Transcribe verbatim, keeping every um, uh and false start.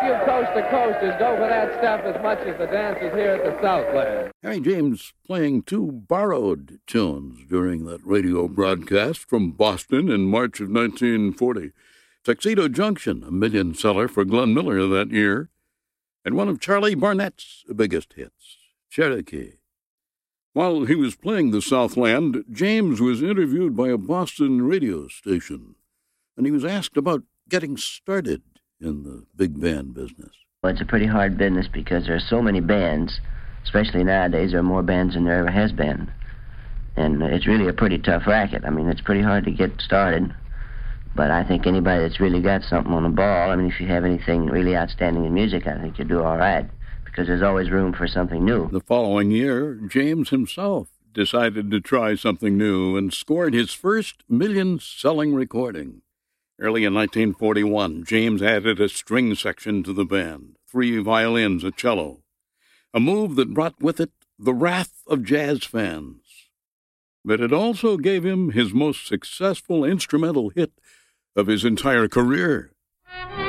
you coast to coasters go for that stuff as much as the dancers here at the Southland. Harry James playing two borrowed tunes during that radio broadcast from Boston in March of nineteen forty. Tuxedo Junction, a million seller for Glenn Miller that year, and one of Charlie Barnett's biggest hits, Cherokee. While he was playing the Southland, James was interviewed by a Boston radio station, and he was asked about getting started in the big band business. Well, it's a pretty hard business because there are so many bands, especially nowadays. There are more bands than there ever has been, and it's really a pretty tough racket. I mean, it's pretty hard to get started, but I think anybody that's really got something on the ball, I mean, if you have anything really outstanding in music, I think you do all right, because there's always room for something new. The following year, James himself decided to try something new and scored his first million-selling recording. Early in nineteen forty-one, James added a string section to the band, three violins, a cello, a move that brought with it the wrath of jazz fans. But it also gave him his most successful instrumental hit of his entire career.